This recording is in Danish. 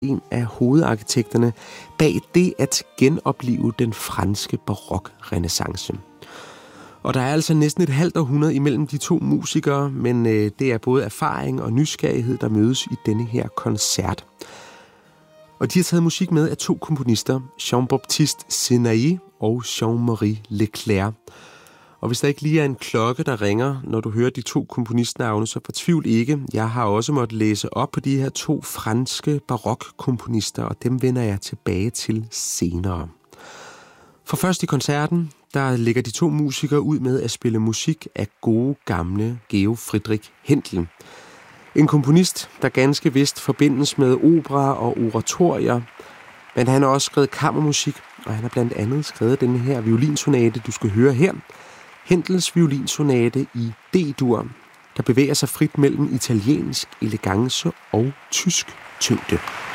en af hovedarkitekterne bag det at genopleve den franske barok-renæssance. Og der er altså næsten et halvt århundrede imellem de to musikere, men det er både erfaring og nysgerrighed, der mødes i denne her koncert. Og de har taget musik med af to komponister, Jean-Baptiste Senaï og Jean-Marie Leclerc. Og hvis der ikke lige er en klokke, der ringer, når du hører de to komponistnavne, så fortvivl ikke. Jeg har også måttet læse op på de her to franske barokkomponister, og dem vender jeg tilbage til senere. For først i koncerten, der lægger de to musikere ud med at spille musik af gode gamle Georg Friedrich Händel. En komponist, der ganske vist forbindes med opera og oratorier, men han har også skrevet kammermusik, og han har blandt andet skrevet den her violinsonate, du skal høre her. Händels violinsonate i D-dur, der bevæger sig frit mellem italiensk elegance og tysk tyngde.